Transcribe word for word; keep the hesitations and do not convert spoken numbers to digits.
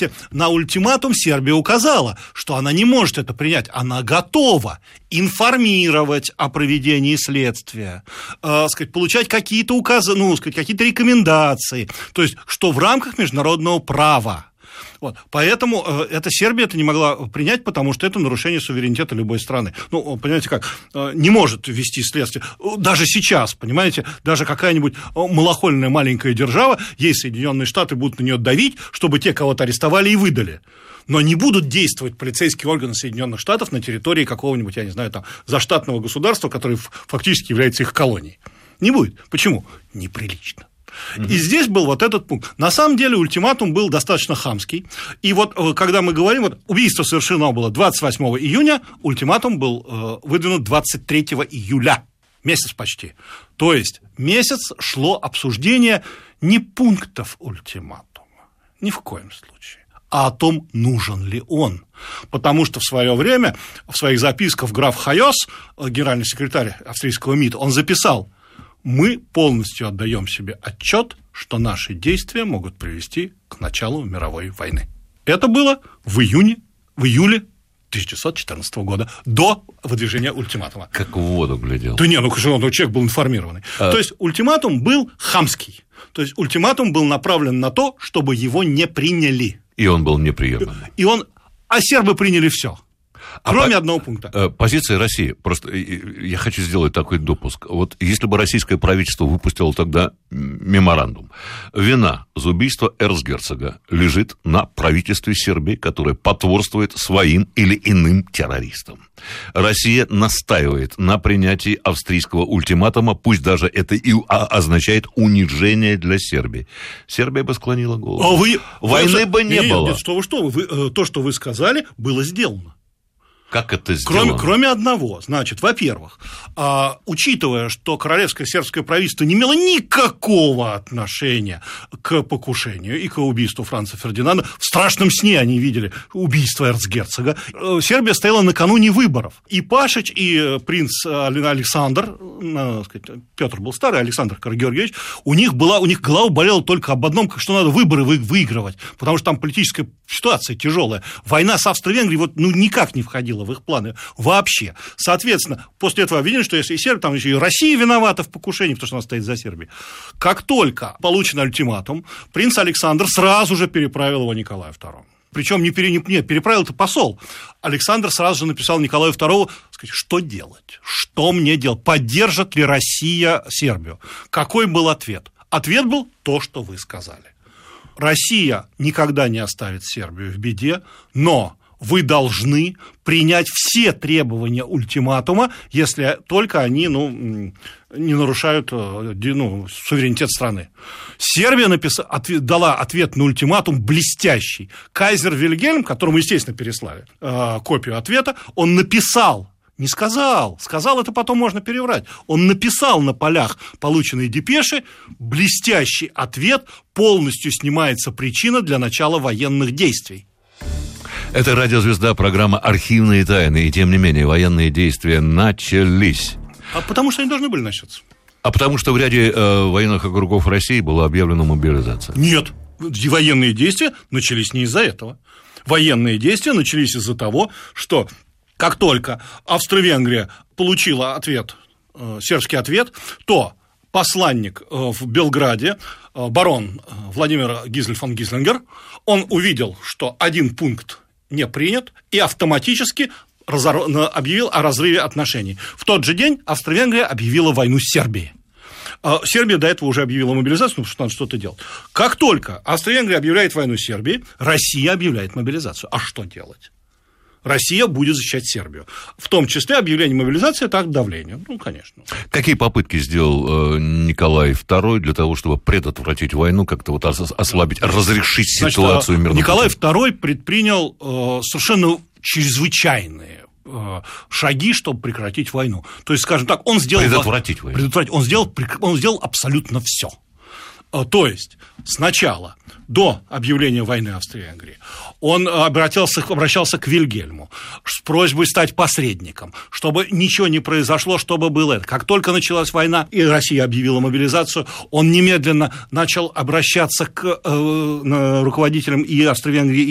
понимаете, на ультиматум Сербия указала, что она не может это принять, она готова информировать о проведении следствия, э, сказать, получать какие-то указы, ну, сказать, какие-то рекомендации, то есть, что в рамках международного права. Вот. Поэтому э, это Сербия это не могла принять, потому что это нарушение суверенитета любой страны. Ну, понимаете как, э, не может вести следствие. Даже сейчас, понимаете, даже какая-нибудь малохольная маленькая держава, ей Соединенные Штаты будут на нее давить, чтобы те кого-то арестовали и выдали. Но не будут действовать полицейские органы Соединенных Штатов на территории какого-нибудь, я не знаю, там, заштатного государства, которое фактически является их колонией. Не будет. Почему? Неприлично. И здесь был вот этот пункт. На самом деле ультиматум был достаточно хамский. И вот когда мы говорим, вот убийство совершено было двадцать восьмого июня, ультиматум был э, выдвинут двадцать третьего июля. Месяц почти. То есть месяц шло обсуждение не пунктов ультиматума, ни в коем случае, а о том, нужен ли он. Потому что в свое время в своих записках граф Хайос, генеральный секретарь австрийского МИДа, он записал: мы полностью отдаем себе отчет, что наши действия могут привести к началу мировой войны. Это было в июне, в июле тысяча девятьсот четырнадцатого года, до выдвижения ультиматума. Как в воду глядел. Да не, ну, ну человек был информированный. А... То есть ультиматум был хамский. То есть ультиматум был направлен на то, чтобы его не приняли. И он был неприемлемым. И он... А сербы приняли все. Кроме а одного пункта. Позиция России. Просто я хочу сделать такой допуск. Вот если бы российское правительство выпустило тогда меморандум, вина за убийство эрцгерцога лежит на правительстве Сербии, которое потворствует своим или иным террористам. Россия настаивает на принятии австрийского ультиматума, пусть даже это и означает унижение для Сербии. Сербия бы склонила голову. А вы... Войны вы... бы не нет, было. Нет, что вы, что вы, то, что вы сказали, было сделано. Как это сделано? Кроме, кроме одного. Значит, во-первых, а, учитывая, что королевское сербское правительство не имело никакого отношения к покушению и к убийству Франца Фердинанда, в страшном сне они видели убийство эрцгерцога, Сербия стояла накануне выборов. И Пашич, и принц Александр, ну, сказать, Петр был старый, Александр Карагеоргиевич, у них, была, у них голова болела только об одном, что надо выборы вы, выигрывать, потому что там политическая ситуация тяжелая. Война с Австро-Венгрией вот, ну, никак не входила в их планы вообще. Соответственно, после этого обвинили, что если и Сербия, там еще и Россия виновата в покушении, потому что она стоит за Сербией. Как только получен ультиматум, принц Александр сразу же переправил его Николаю второму. Причем не, пере, не, не переправил-то посол. Александр сразу же написал Николаю второму, сказать, что делать, что мне делать, поддержит ли Россия Сербию. Какой был ответ? Ответ был то, что вы сказали. Россия никогда не оставит Сербию в беде, но вы должны принять все требования ультиматума, если только они, ну, не нарушают, ну, суверенитет страны. Сербия написала, ответ, дала ответ на ультиматум блестящий. Кайзер Вильгельм, которому, естественно, переслали э, копию ответа, он написал, не сказал, сказал, это потом можно переврать, он написал на полях полученной депеши блестящий ответ, полностью снимается причина для начала военных действий. Это радиозвезда, программа «Архивные тайны», и тем не менее военные действия начались. А потому что они должны были начаться. А потому что в ряде э, военных округов России была объявлена мобилизация. Нет, военные действия начались не из-за этого. Военные действия начались из-за того, что как только Австро-Венгрия получила ответ, э, сербский ответ, то посланник э, в Белграде, э, барон Владимир Гизель фон Гислингер, он увидел, что один пункт не принят, и автоматически разор... объявил о разрыве отношений. В тот же день Австро-Венгрия объявила войну с Сербией. Сербия до этого уже объявила мобилизацию, потому что надо что-то делать. Как только Австро-Венгрия объявляет войну с Сербией, Россия объявляет мобилизацию. А что делать? Россия будет защищать Сербию. В том числе объявление мобилизации – это акт давления. Ну, конечно. Какие попытки сделал э, Николай второй для того, чтобы предотвратить войну, как-то вот ослабить, разрешить ситуацию мирно? Николай второй предпринял э, совершенно чрезвычайные э, шаги, чтобы прекратить войну. То есть, скажем так, он сделал... Предотвратить войну. Предотвратить. Он сделал, он сделал абсолютно все. То есть, сначала, до объявления войны Австро-Венгрии, он обратился, обращался к Вильгельму с просьбой стать посредником, чтобы ничего не произошло, чтобы было это. Как только началась война, и Россия объявила мобилизацию, он немедленно начал обращаться к э, руководителям и Австро-Венгрии,